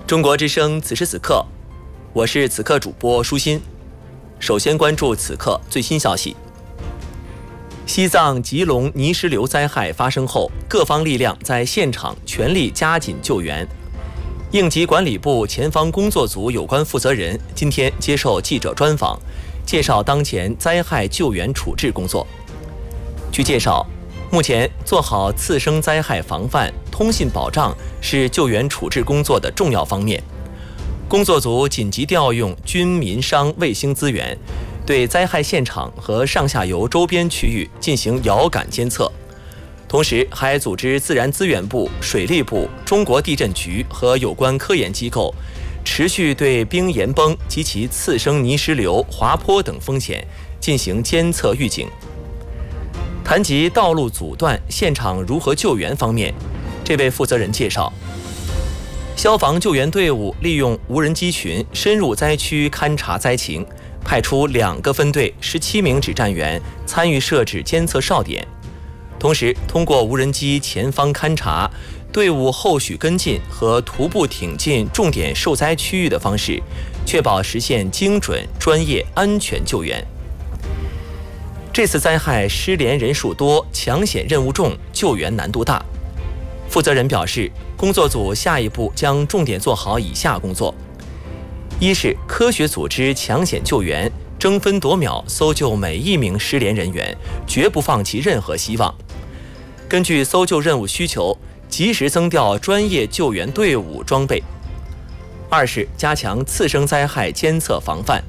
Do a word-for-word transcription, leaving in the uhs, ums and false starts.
中国之声此时此刻，我是此刻主播舒心。首先关注此刻最新消息。西藏吉隆泥石流灾害发生后，各方力量在现场全力加紧救援。应急管理部前方工作组有关负责人今天接受记者专访，介绍当前灾害救援处置工作。据介绍，目前做好次生灾害防范、通信保障是救援处置工作的重要方面。工作组紧急调用军民商卫星资源，对灾害现场和上下游周边区域进行遥感监测，同时还组织自然资源部、水利部、中国地震局和有关科研机构，持续对冰岩崩及其次生泥石流、滑坡等风险进行监测预警。谈及道路阻断、现场如何救援方面，这位负责人介绍，消防救援队伍利用无人机群深入灾区勘察灾情，派出两个分队十七名指战员参与设置监测哨点，同时通过无人机前方勘察、队伍后续跟进和徒步挺进重点受灾区域的方式，确保实现精准、专业、安全救援。这次灾害失联人数多，抢险任务重，救援难度大。负责人表示，工作组下一步将重点做好以下工作：一是科学组织抢险救援，争分夺秒搜救每一名失联人员，绝不放弃任何希望。根据搜救任务需求，及时增调专业救援队伍装备。二是加强次生灾害监测防范，